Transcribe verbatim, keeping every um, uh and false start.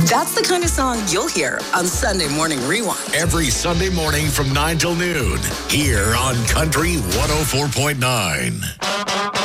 That's the kind of song you'll hear on Sunday Morning Rewind. Every Sunday morning from nine till noon, here on Country one oh four point nine.